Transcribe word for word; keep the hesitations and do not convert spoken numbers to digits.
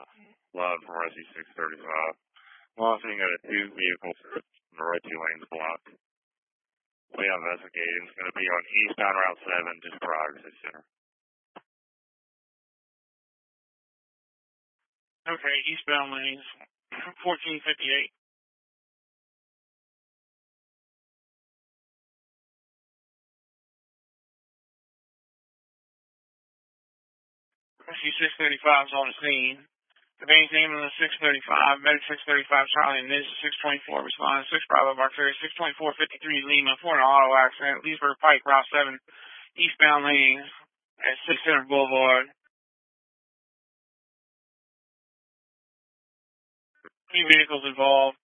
loud from Rescue six thirty-five. Lossing at a two vehicles in the right two lanes blocked. We have investigating. It's going to be on eastbound Route seven, just prior to the center. Okay, eastbound lanes, fourteen fifty-eight. Rescue six thirty-five is on the scene. If anything on the six thirty-five, Medic six thirty-five, Charlie and Ninja six twenty-four responding. six Bravo Mark Ferry, six twenty-four fifty-three Lima, for an auto accident, Leesburg Pike, Route seven, eastbound lanes at six Center Boulevard. Three vehicles involved.